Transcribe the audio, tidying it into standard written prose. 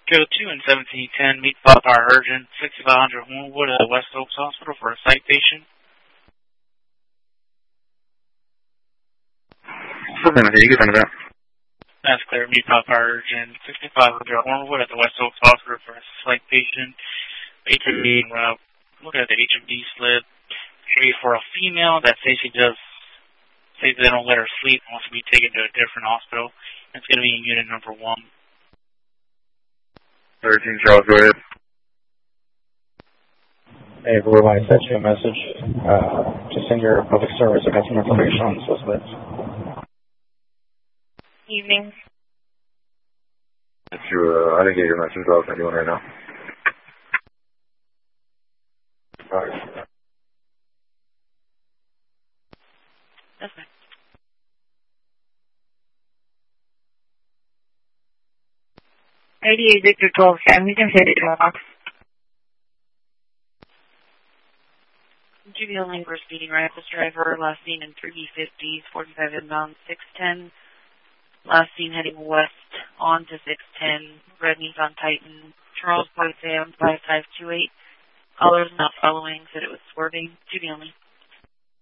Go 2 and 1710, meet Bob Fire Urgent, 6500 Hornwood at West Oaks Hospital for a psych patient. 4-1, That's clear. Meet Bob Fire Urgent, 6500 Hornwood at the West Oaks Hospital for a psych patient. HMD en route. Looking at the HMD slip. For a female that says they don't let her sleep and wants to be taken to a different hospital. It's going to be in unit number 1. 13 Charles, go ahead. Hey, Blue, I sent you a message to send your public service. I got some information on suspects. Evening. I didn't get your message, but I'll send you one right now. Alright. That's fine. ID Victor 12, we can send it to our box. Juvenile Language speeding right, this driver, last seen in 3B50s, 45 inbound, 610. Last seen heading west on to 610. Red Nissan Titan, Charles Boyd Sam, 5528. Callers not following, said it was swerving. Juvenile.